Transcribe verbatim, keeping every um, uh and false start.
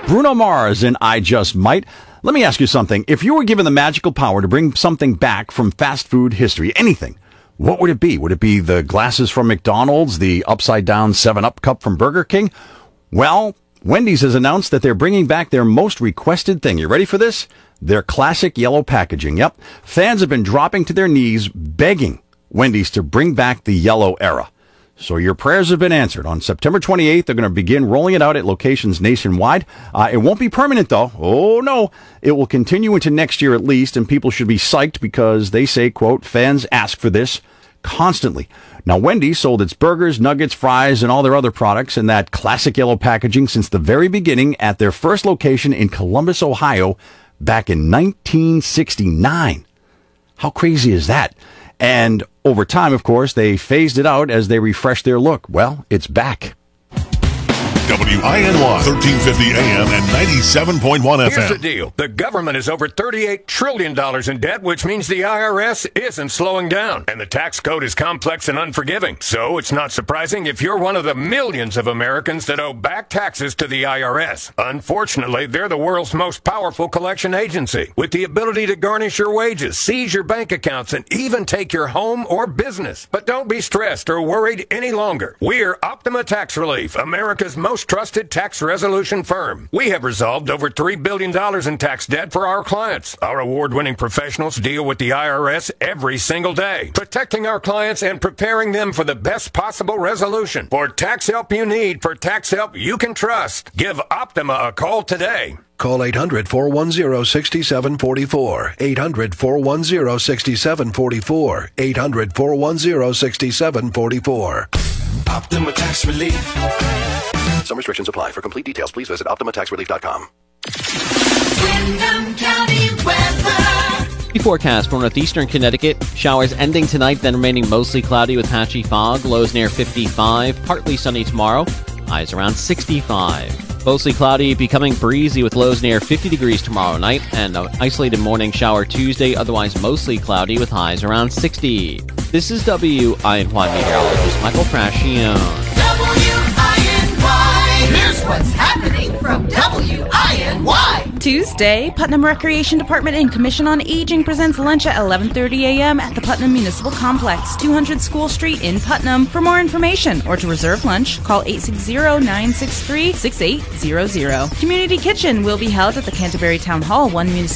Bruno Mars and I Just Might. Let me ask you something. If you were given the magical power to bring something back from fast food history, anything, what would it be? Would it be the glasses from McDonald's, the upside-down seven up cup from Burger King? Well, Wendy's has announced that they're bringing back their most requested thing. You ready for this? Their classic yellow packaging. Yep. Fans have been dropping to their knees begging Wendy's to bring back the yellow era. So your prayers have been answered. On September twenty-eighth, they're going to begin rolling it out at locations nationwide. Uh, it won't be permanent, though. Oh, no. It will continue into next year at least, and people should be psyched because they say, quote, fans ask for this constantly. Now, Wendy's sold its burgers, nuggets, fries, and all their other products in that classic yellow packaging since the very beginning at their first location in Columbus, Ohio, back in nineteen sixty-nine. How crazy is that? And over time, of course, they phased it out as they refreshed their look. Well, it's back. W I N Y, thirteen fifty A M and ninety-seven point one F M. Here's the deal. The government is over thirty-eight trillion dollars in debt, which means the I R S isn't slowing down. And the tax code is complex and unforgiving. So it's not surprising if you're one of the millions of Americans that owe back taxes to the I R S. Unfortunately, they're the world's most powerful collection agency, with the ability to garnish your wages, seize your bank accounts, and even take your home or business. But don't be stressed or worried any longer. We're Optima Tax Relief, America's most trusted tax resolution firm. We have resolved over three billion dollars in tax debt for our clients. Our award-winning professionals deal with the I R S every single day, protecting our clients and preparing them for the best possible resolution. For tax help you need, for tax help you can trust, give Optima a call today. Call eight hundred, four one zero, six seven four four. eight hundred, four one zero, six seven four four. eight hundred, four one zero, six seven four four. Optima Tax Relief. Some restrictions apply. For complete details, please visit optima tax relief dot com. Windham County weather. The forecast for northeastern Connecticut. Showers ending tonight, then remaining mostly cloudy with patchy fog. Lows near fifty-five. Partly sunny tomorrow. Highs around sixty-five. Mostly cloudy, becoming breezy with lows near fifty degrees tomorrow night. And an isolated morning shower Tuesday. Otherwise mostly cloudy with highs around sixty. This is W I N Y meteorologist Michael Frascione. W I N Y. Here's what's happening from W I N Y. Tuesday, Putnam Recreation Department and Commission on Aging presents lunch at eleven thirty a.m. at the Putnam Municipal Complex, two hundred School Street in Putnam. For more information or to reserve lunch, call eight six zero, nine six three, six eight zero zero. Community Kitchen will be held at the Canterbury Town Hall, one Municipal